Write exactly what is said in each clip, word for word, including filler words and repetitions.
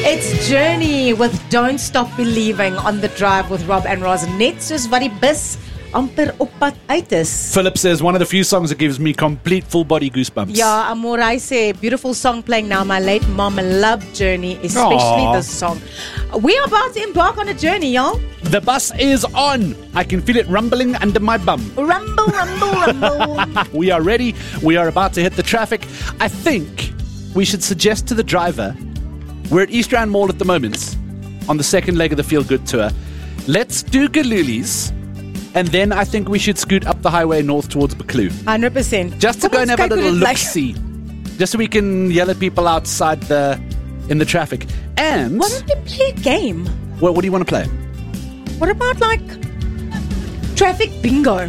It's Journey with Don't Stop Believing on the Drive with Rob and Roz. Net soos wat die bus amper op pad uit is. Philip says one of the few songs that gives me complete full body goosebumps. Yeah, Amor, I say beautiful song playing now. My late mom loved Journey, especially Aww. this song. We are about to embark on a journey, y'all. The bus is on. I can feel it rumbling under my bum. Rumble, rumble, rumble. We are ready. We are about to hit the traffic. I think we should suggest to the driver, we're at East Rand Mall at the moment, on the second leg of the Feel Good tour. Let's do Galuli's, and then I think we should scoot up the highway north towards Buccleuch. one hundred percent. Just to Kom go and ons have a kyk hoe little dit lyk. look-see. Just so we can yell at people outside the in the traffic. And Why don't we play a game? what, what do you want to play? What about like traffic bingo?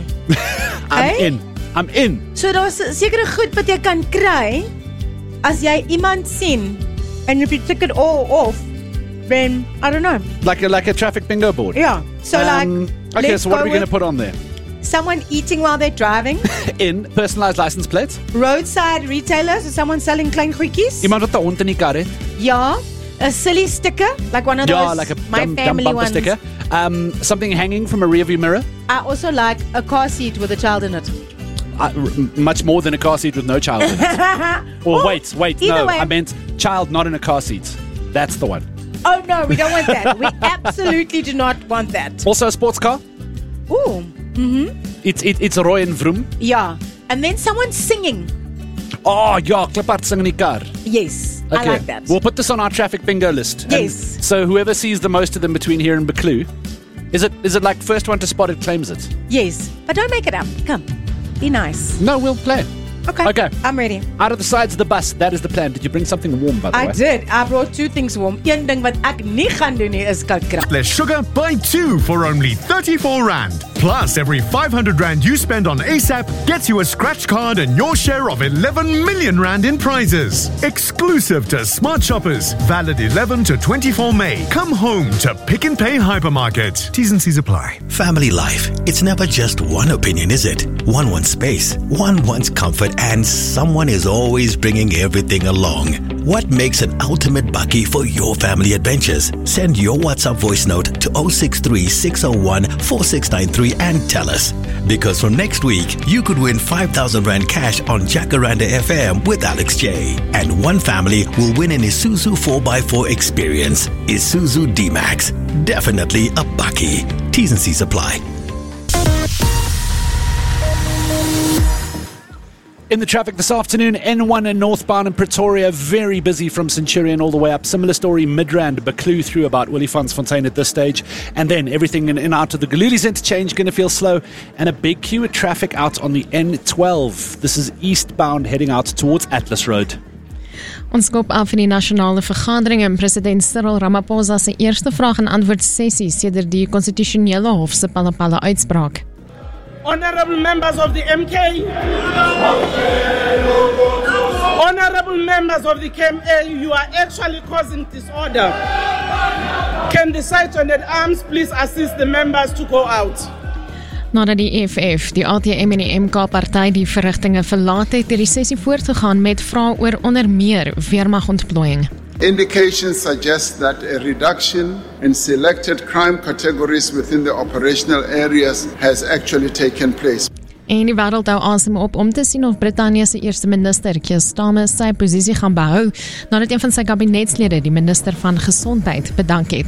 I'm Hey? in. I'm in. So daar's sekere goed wat jy kan kry as jy iemand sien and if you tick it all off, then I don't know. Like a like a traffic bingo board. Yeah. So Um, like okay, let's so what go are we going to with put on there? someone eating while they're driving, In personalized license plates. roadside retailers, so someone selling klein goedjies. Iemand wat 'n hond in die kar het. Ja, a silly sticker, like one of Ja, those like a my dumb, dumb family bumper ones. sticker. Um, something hanging from a rearview mirror. I also like a car seat with a child in it. Uh, r- much more than a car seat with no child in it. Or Oh, wait, wait, either no, way. I meant child not in a car seat. That's the one. Oh no, we don't want that. We absolutely do not want that. Also a sports car. Ooh, It's it, it's Roy and Vroom. yeah. And then someone singing. Oh, ja, Kliphard sing in die kar. Yes, I Okay, like that. we'll put this on our traffic bingo list. And Yes. so whoever sees the most of them between here and Buccleuch, is it is it like first one to spot it claims it? Yes, but don't make it up. Come, be nice. No, we'll play. Okay. Okay. I'm ready. Out of the sides of the bus, that is the plan. Did you bring something warm, by the I way? did. I brought two things warm. Een ding wat ek nie gaan doen nie is koud krap. Less sugar, buy two for only thirty-four rand. Plus, every five hundred rand you spend on ASAP gets you a scratch card and your share of eleven million rand in prizes. Exclusive to Smart Shoppers. Valid eleven to twenty-four May. Come home to Pick and Pay Hypermarket. T's and C's apply. Family life. It's never just one opinion, is it? One wants space, one wants comfort, and someone is always bringing everything along. What makes an ultimate bakkie for your family adventures? Send your WhatsApp voice note to zero six three, six zero one, four six nine three and tell us. Because from next week, you could win five thousand rand cash on Jacaranda F M with Alex J. And one family will win an Isuzu four by four experience. Isuzu D-Max. Definitely a bakkie. T's and C's apply. In the traffic this afternoon, N one and northbound in Pretoria, very busy from Centurion all the way up. Similar story, Midrand, Buccleuch through about Williefontein at this stage. And then everything in and out of the Galuli's interchange going to feel slow. And a big queue of traffic out on the N twelve. This is eastbound heading out towards Atlas Road. Ons kop af in die nasionale vergadering en president Cyril Ramaphosa se eerste vraag en antwoord sessie sedert die konstitusionele hof se Palapala uitspraak. Honorable members of the M K, honorable members of the K M A, you are actually causing disorder. Can the sergeant at arms please assist the members to go out? Nadat die E F F, die A T M en die M K party die verrigtinge verlaat het, het die sessie voortgegaan met vrae oor onder meer weermagontplooiing. Indications suggest that a reduction in selected crime categories within the operational areas has actually taken place. En die wêreld hou asem op om te sien of Brittanje se eerste minister, Keir Starmer, sy posisie gaan behou nadat een van sy kabinetslede die minister van gesondheid bedank het.